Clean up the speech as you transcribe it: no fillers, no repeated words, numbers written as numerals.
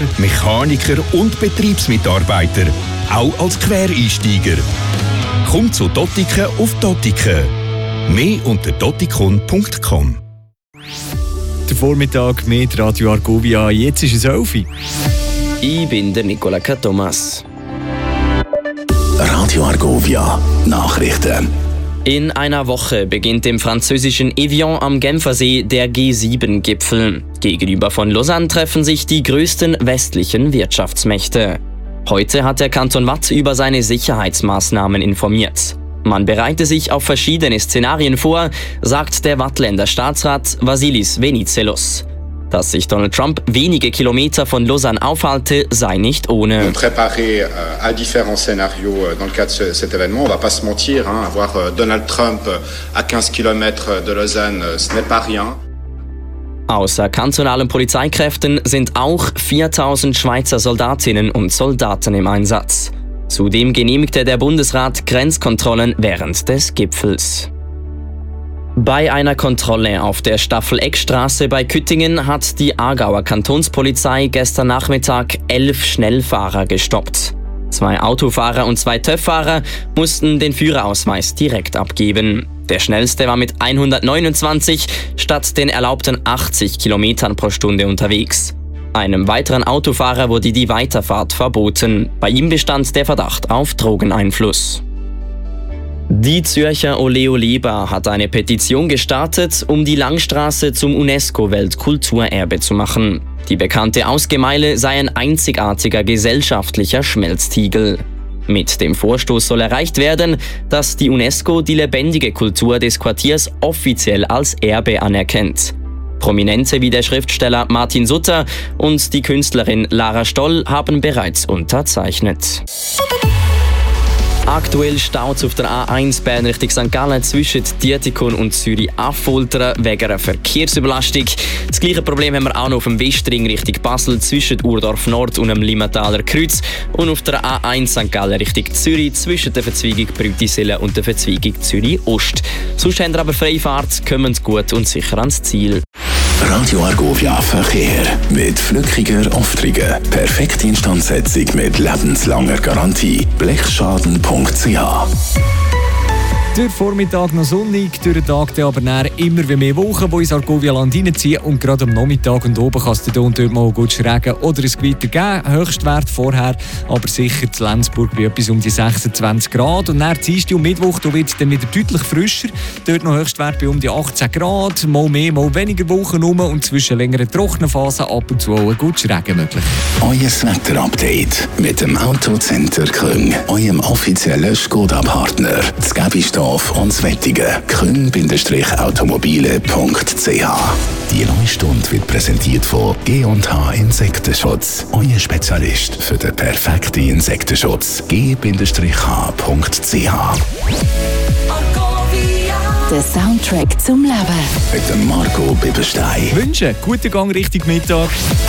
Mechaniker und Betriebsmitarbeiter, auch als Quereinsteiger. Komm zu Dottiken auf Dottiken. Mehr unter dottikon.com. Der Vormittag mit Radio Argovia. Jetzt ist es 11 Uhr. Ich bin der Nicola Thomas. Radio Argovia Nachrichten. In einer Woche beginnt im französischen Evian am Genfersee der G7-Gipfel. Gegenüber von Lausanne treffen sich die größten westlichen Wirtschaftsmächte. Heute hat der Kanton Waadt über seine Sicherheitsmaßnahmen informiert. Man bereite sich auf verschiedene Szenarien vor, sagt der Wattländer Staatsrat Vasilis Venizelos. Dass sich Donald Trump wenige Kilometer von Lausanne aufhalte, sei nicht ohne. On préparait à différents scénarios dans le cadre de cet événement. On va pas se mentir, avoir Donald Trump à 15 km de Lausanne, ce n'est pas rien. Außer kantonalen Polizeikräften sind auch 4000 Schweizer Soldatinnen und Soldaten im Einsatz. Zudem genehmigte der Bundesrat Grenzkontrollen während des Gipfels. Bei einer Kontrolle auf der Staffeleckstraße bei Küttingen hat die Aargauer Kantonspolizei gestern Nachmittag 11 Schnellfahrer gestoppt. 2 Autofahrer und 2 TÜV-Fahrer mussten den Führerausweis direkt abgeben. Der schnellste war mit 129 statt den erlaubten 80 km pro Stunde unterwegs. Einem weiteren Autofahrer wurde die Weiterfahrt verboten. Bei ihm bestand der Verdacht auf Drogeneinfluss. Die Zürcher Oleo Leber hat eine Petition gestartet, um die Langstrasse zum UNESCO-Weltkulturerbe zu machen. Die bekannte Ausgemeile sei ein einzigartiger gesellschaftlicher Schmelztiegel. Mit dem Vorstoß soll erreicht werden, dass die UNESCO die lebendige Kultur des Quartiers offiziell als Erbe anerkennt. Prominente wie der Schriftsteller Martin Sutter und die Künstlerin Lara Stoll haben bereits unterzeichnet. Aktuell staut es auf der A1 Bern Richtung St. Gallen zwischen Dietikon und Zürich-Affoltern wegen einer Verkehrsüberlastung. Das gleiche Problem haben wir auch noch auf dem Westring Richtung Basel zwischen Urdorf Nord und dem Limmentaler Kreuz und auf der A1 St. Gallen Richtung Zürich zwischen der Verzweigung Brütisellen und der Verzweigung Zürich Ost. Sonst haben wir aber Freifahrt, kommen gut und sicher ans Ziel. Radio Argovia Verkehr mit flückiger Aufträge. Perfekte Instandsetzung mit lebenslanger Garantie. Blechschaden.ch. Der Vormittag noch sonnig, durch den Tag dann aber näher immer mehr Wolken, die ins Argovia-Land reinziehen. Und gerade am Nachmittag und oben kann es dann und dort mal gut Regen oder ein Gewitter geben. Höchstwert vorher, aber sicher zu Lenzburg bei etwas um die 26 Grad. Und dann Dienstag und Mittwoch wird es dann wieder deutlich frischer. Dort noch Höchstwert bei um die 18 Grad. Mal mehr, mal weniger Wolken rum und zwischen längeren trockenen Phasen ab und zu auch ein gutes Regen möglich. Euer Wetterupdate mit dem Autocenter Küng, eurem offiziellen Skoda-Partner. Das Gebistorf und Zwettigen. Küng-automobile.ch. Die neue Stunde wird präsentiert von G&H Insektenschutz. Euer Spezialist für den perfekten Insektenschutz. G-H.ch. Der Soundtrack zum Leben. Mit dem Marco Bibelstein. Wünsche guten Gang Richtung Mittag.